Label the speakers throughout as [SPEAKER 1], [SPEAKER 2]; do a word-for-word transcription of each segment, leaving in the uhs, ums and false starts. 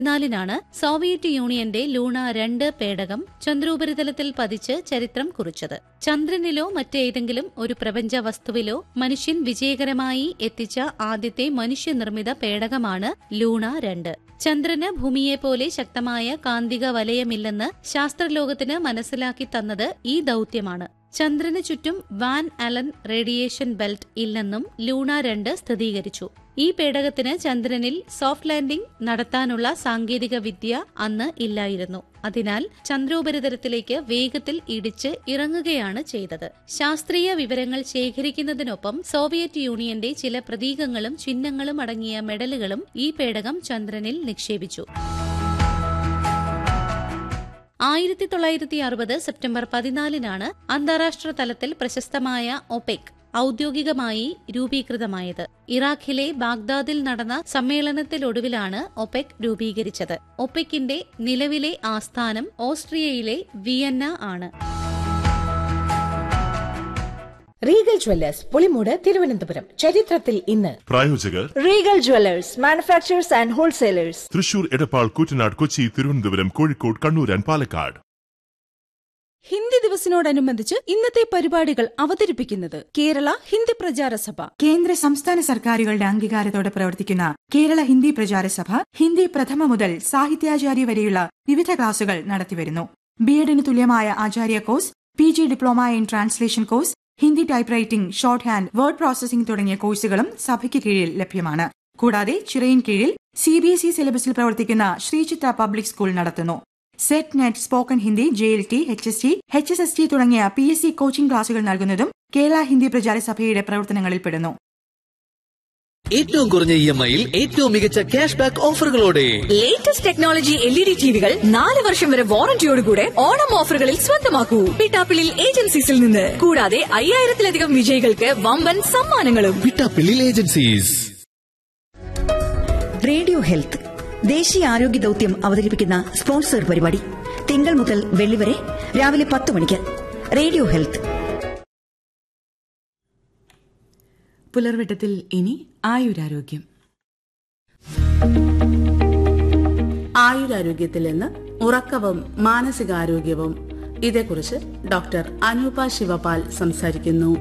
[SPEAKER 1] നാലിനാണ് സോവിയറ്റ് യൂണിയന്റെ ലൂണ രണ്ട് പേടകം ചന്ദ്രോപരിതലത്തിൽ പതിച്ച് ചരിത്രം കുറിച്ചത്. ചന്ദ്രനിലോ മറ്റേതെങ്കിലും ഒരു പ്രപഞ്ച വസ്തുവിലോ മനുഷ്യൻ വിജയകരമായി എത്തിച്ച ആദ്യത്തെ മനുഷ്യനിർമ്മിത പേടകമാണ് ലൂണ രണ്ട്. ചന്ദ്രന് ഭൂമിയെപ്പോലെ ശക്തമായ കാന്തിക വലയമില്ലെന്ന് ശാസ്ത്രലോകത്തിന് മനസ്സിലാക്കി തന്നത് ഈ ദൌത്യമാണ്. ചന്ദ്രന് ചുറ്റും വാൻ അലൻ റേഡിയേഷൻ ബെൽറ്റ് ഇല്ലെന്നും ലൂണ രണ്ട് സ്ഥിരീകരിച്ചു. ഈ പേടകത്തിന് ചന്ദ്രനിൽ സോഫ്റ്റ് ലാൻഡിംഗ് നടത്താനുള്ള സാങ്കേതിക വിദ്യ അന്ന് ഇല്ലായിരുന്നു. അതിനാൽ ചന്ദ്രോപരിതലത്തിലേക്ക് വേഗത്തിൽ ഇടിച്ച് ഇറങ്ങുകയാണ് ചെയ്തത്. ശാസ്ത്രീയ വിവരങ്ങൾ ശേഖരിക്കുന്നതിനൊപ്പം സോവിയറ്റ് യൂണിയന്റെ ചില പ്രതീകങ്ങളും ചിഹ്നങ്ങളും അടങ്ങിയ മെഡലുകളും ഈ പേടകം ചന്ദ്രനിൽ നിക്ഷേപിച്ചു. ആയിരത്തി തൊള്ളായിരത്തി അറുപത് സെപ്റ്റംബർ പതിനാലിനാണ് അന്താരാഷ്ട്ര തലത്തിൽ പ്രശസ്തമായ ഒപെക് ഔദ്യോഗികമായി രൂപീകൃതമായത്. ഇറാഖിലെ ബാഗ്ദാദിൽ നടന്ന സമ്മേളനത്തിലൊടുവിലാണ് ഒപെക് രൂപീകരിച്ചത്. ഒപെക്കിന്റെ നിലവിലെ ആസ്ഥാനം ഓസ്ട്രിയയിലെ വിയന്ന ആണ്.
[SPEAKER 2] Regal Jewellers Pulimoodu Thiruvananthapuram. ചരിത്രത്തിൽ ഇന്ന്.
[SPEAKER 3] പ്രായോജകർ
[SPEAKER 4] Regal Jewellers manufacturers and wholesalers,
[SPEAKER 3] Thrissur, Edappal, Koottanad, Kochi, Thiruvananthapuram, Kozhikode, Kannur and Palakkad.
[SPEAKER 5] Hindi ദിവസിനോടനുബന്ധിച്ച് ഇന്നത്തെ പരിപാടികൾ അവതരിപ്പിക്കുന്നത് കേരള ഹിന്ദി പ്രചാര സഭ.
[SPEAKER 6] കേന്ദ്ര സംസ്ഥാന സർക്കാരുകളുടെ അംഗീകാരത്തോടെ പ്രവർത്തിക്കുന്ന കേരള ഹിന്ദി പ്രചാര സഭ ഹിന്ദി പ്രഥമ മുതൽ സാഹിത്യാചാര്യ വരെയുള്ള വിവിധ ക്ലാസുകൾ നടത്തിവരുന്നു. ബി എഡിന് തുല്യമായ ആചാര്യ course, P G diploma in translation course, Hindi type writing, short hand, word processing തുടങ്ങിയ കോഴ്സുകളും സഭയ്ക്ക് കീഴിൽ ലഭ്യമാണ്. കൂടാതെ ചിറയിൻ കീഴിൽ സി ബി എസ് ഇ സിലബസിൽ പ്രവർത്തിക്കുന്ന ശ്രീചിത്ര പബ്ലിക് സ്കൂൾ നടത്തുന്നു. Set, net, spoken Hindi, J L T, H S T, H S S T തുടങ്ങിയ പി എസ് സി കോച്ചിംഗ് ക്ലാസുകൾ നൽകുന്നതും കേരള ഹിന്ദി പ്രചാര സഭയുടെ പ്രവർത്തനങ്ങളിൽപ്പെടുന്നു.
[SPEAKER 7] ഏറ്റവും കുറഞ്ഞ ഇ എം ഐയിൽ ഏറ്റവും മികച്ച cash back ഓഫറുകളോടെ
[SPEAKER 4] latest technology L E D ടിവികൾ നാല് വർഷം വരെ വാറന്റിയോടുകൂടെ ഓണം ഓഫറുകളിൽ സ്വന്തമാക്കൂ പിട്ടാപ്പിളിൽ ഏജൻസീസിൽ നിന്ന്. കൂടാതെ അയ്യായിരത്തിലധികം വിജയികൾക്ക് വമ്പൻ സമ്മാനങ്ങളും.
[SPEAKER 7] പിട്ടാപ്പിളിൽ ഏജൻസീസ്.
[SPEAKER 8] റേഡിയോ ഹെൽത്ത് ദേശീയ ആരോഗ്യ ദൌത്യം അവതരിപ്പിക്കുന്ന സ്പോൺസർ പരിപാടി തിങ്കൾ മുതൽ വെള്ളി വരെ രാവിലെ പത്ത് മണിക്ക്. Radio health.
[SPEAKER 6] പുലർവെട്ടത്തിൽ ഇനി ആയുരാരോഗ്യം.
[SPEAKER 9] ആയുരാരോഗ്യത്തിൽ നിന്ന് ഉറക്കവും മാനസികാരോഗ്യവും, ഇതേക്കുറിച്ച് ഡോക്ടർ അനൂപ ശിവപാൽ സംസാരിക്കുന്നു.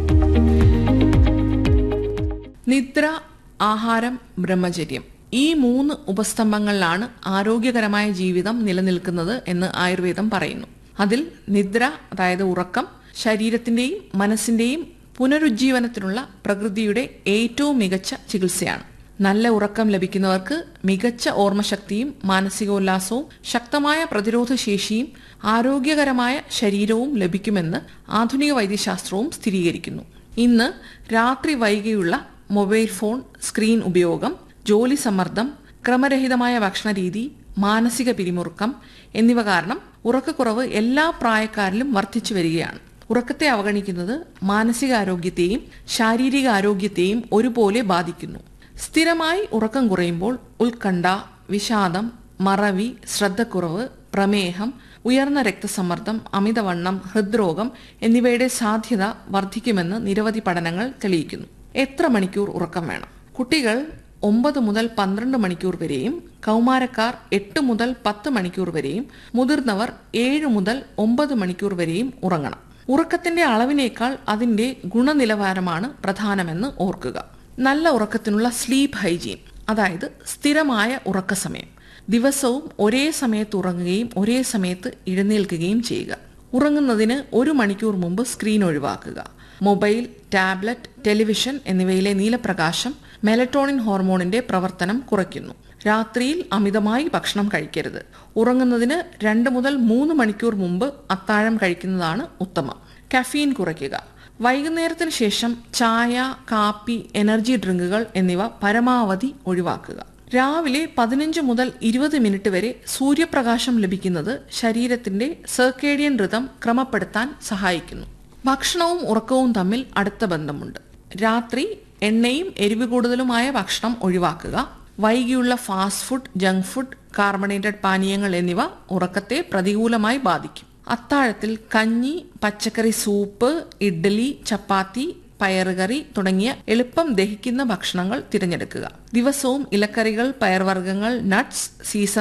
[SPEAKER 10] നിദ്ര, ആഹാരം, ബ്രഹ്മചര്യം, ഈ മൂന്ന് ഉപസ്തംഭങ്ങളിലാണ് ആരോഗ്യകരമായ ജീവിതം നിലനിൽക്കുന്നത് എന്ന് ആയുർവേദം പറയുന്നു. അതിൽ നിദ്ര, അതായത് ഉറക്കം, ശരീരത്തിന്റെയും മനസ്സിന്റെയും പുനരുജ്ജീവനത്തിനുള്ള പ്രകൃതിയുടെ ഏറ്റവും മികച്ച ചികിത്സയാണ്. നല്ല ഉറക്കം ലഭിക്കുന്നവർക്ക് മികച്ച ഓർമ്മശക്തിയും മാനസികോല്ലാസവും ശക്തമായ പ്രതിരോധ ശേഷിയും ആരോഗ്യകരമായ ശരീരവും ലഭിക്കുമെന്ന് ആധുനിക വൈദ്യശാസ്ത്രവും സ്ഥിരീകരിക്കുന്നു. ഇന്ന് രാത്രി വൈകിയുള്ള മൊബൈൽ ഫോൺ സ്ക്രീൻ ഉപയോഗം, ജോലി സമ്മർദ്ദം, ക്രമരഹിതമായ ഭക്ഷണരീതി, മാനസിക പിരിമുറുക്കം എന്നിവ കാരണം ഉറക്കക്കുറവ് എല്ലാ പ്രായക്കാരിലും വർദ്ധിച്ചു വരികയാണ്. ഉറക്കത്തെ അവഗണിക്കുന്നത് മാനസികാരോഗ്യത്തെയും ശാരീരിക ആരോഗ്യത്തെയും ഒരുപോലെ ബാധിക്കുന്നു. സ്ഥിരമായി ഉറക്കം കുറയുമ്പോൾ ഉത്കണ്ഠ, വിഷാദം, മറവി, ശ്രദ്ധക്കുറവ്, പ്രമേഹം, ഉയർന്ന രക്തസമ്മർദ്ദം, അമിതവണ്ണം, ഹൃദ്രോഗം എന്നിവയുടെ സാധ്യത വർദ്ധിക്കുമെന്ന് നിരവധി പഠനങ്ങൾ തെളിയിക്കുന്നു. എത്ര മണിക്കൂർ ഉറക്കം വേണം? കുട്ടികൾ ഒമ്പത് മുതൽ പന്ത്രണ്ട് മണിക്കൂർ വരെയും, കൗമാരക്കാർ എട്ട് മുതൽ പത്ത് മണിക്കൂർ വരെയും, മുതിർന്നവർ ഏഴ് മുതൽ ഒമ്പത് മണിക്കൂർ വരെയും ഉറങ്ങണം. ഉറക്കത്തിന്റെ അളവിനേക്കാൾ അതിന്റെ ഗുണനിലവാരമാണ് പ്രധാനമെന്ന് ഓർക്കുക. നല്ല ഉറക്കത്തിനുള്ള സ്ലീപ്പ് ഹൈജീൻ, അതായത് സ്ഥിരമായ ഉറക്കസമയം, ദിവസവും ഒരേ സമയത്ത് ഉറങ്ങുകയും ഒരേ സമയത്ത് എഴുന്നേൽക്കുകയും ചെയ്യുക. ഉറങ്ങുന്നതിന് ഒരു മണിക്കൂർ മുമ്പ് സ്ക്രീൻ ഒഴിവാക്കുക. മൊബൈൽ, ടാബ്ലറ്റ്, ടെലിവിഷൻ എന്നിവയിലെ നീലപ്രകാശം മെലറ്റോണിൻ ഹോർമോണിന്റെ പ്രവർത്തനം കുറയ്ക്കുന്നു. രാത്രിയിൽ അമിതമായി ഭക്ഷണം കഴിക്കരുത്. ഉറങ്ങുന്നതിന് രണ്ട് മുതൽ മൂന്ന് മണിക്കൂർ മുമ്പ് അത്താഴം കഴിക്കുന്നതാണ് ഉത്തമം. കഫീൻ കുറയ്ക്കുക. വൈകുന്നേരത്തിന് ശേഷം ചായ, കാപ്പി, എനർജി ഡ്രിങ്കുകൾ എന്നിവ പരമാവധി ഒഴിവാക്കുക. രാവിലെ പതിനഞ്ച് മുതൽ ഇരുപത് മിനിറ്റ് വരെ സൂര്യപ്രകാശം ലഭിക്കുന്നത് ശരീരത്തിന്റെ സർക്കേഡിയൻ റിതം ക്രമപ്പെടുത്താൻ സഹായിക്കുന്നു. ഭക്ഷണവും ഉറക്കവും തമ്മിൽ അടുത്ത ബന്ധമുണ്ട്. രാത്രി എണ്ണയും എരിവ് കൂടുതലുമായ ഭക്ഷണം ഒഴിവാക്കുക. വൈകിയുള്ള fast food, junk food, carbonated പാനീയങ്ങൾ എന്നിവ ഉറക്കത്തെ പ്രതികൂലമായി ബാധിക്കും. അത്താഴത്തിൽ കഞ്ഞി, പച്ചക്കറി സൂപ്പ്, ഇഡ്ഡലി, ചപ്പാത്തി, പയറുകറി തുടങ്ങിയ എളുപ്പം ദഹിക്കുന്ന ഭക്ഷണങ്ങൾ തിരഞ്ഞെടുക്കുക. ദിവസവും ഇലക്കറികൾ, പയർവർഗ്ഗങ്ങൾ, നട്ട്സ്, സീസൺ